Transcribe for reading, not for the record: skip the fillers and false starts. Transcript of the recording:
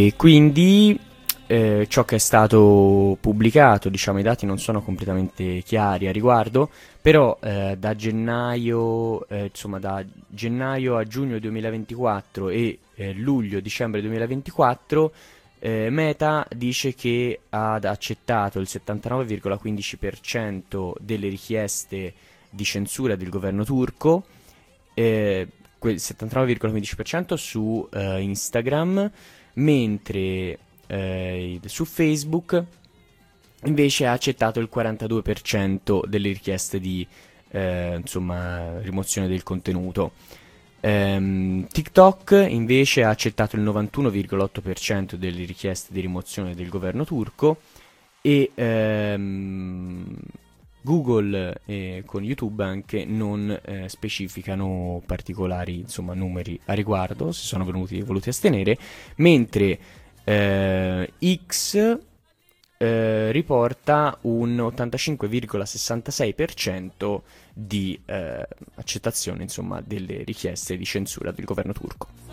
E quindi ciò che è stato pubblicato, diciamo, i dati non sono completamente chiari a riguardo, però da gennaio a giugno 2024 e luglio-dicembre 2024, Meta dice che ha accettato il 79,15% delle richieste di censura del governo turco, quel 79,15% su Instagram, mentre su Facebook invece ha accettato il 42% delle richieste di insomma, rimozione del contenuto. TikTok invece ha accettato il 91,8% delle richieste di rimozione del governo turco e Google con YouTube anche non specificano particolari, insomma, numeri a riguardo, si sono voluti astenere, mentre X riporta un 85,66% di accettazione, insomma, delle richieste di censura del governo turco.